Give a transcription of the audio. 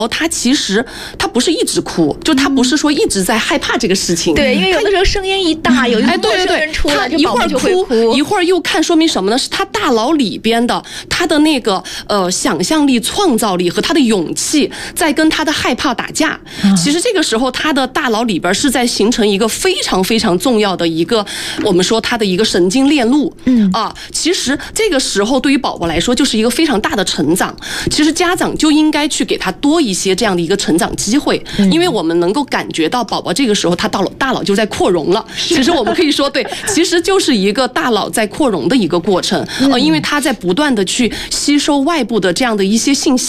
他其实他不是一直哭，就他不是说一直在害怕这个事情。 对，因为有的时候声音一大，有一个陌生人出来， 他一会儿哭，一会儿又看，说明什么呢？是他大脑里边的他的那个想象力、创造力和他的勇气在跟他的害怕打架。其实这个时候他的大脑里边是在形成一个非常非常重要的一个，我们说他的一个神经链路。其实这个时候对于宝宝来说就是一个非常大的成长。其实家长就应该去给他多一些这样的一个成长机会，因为我们能够感觉到宝宝这个时候他大脑就在扩容了。其实我们可以说，对，其实就是一个大脑在扩容的一个过程。因为他在不断的去吸收外部的这样的一些信息。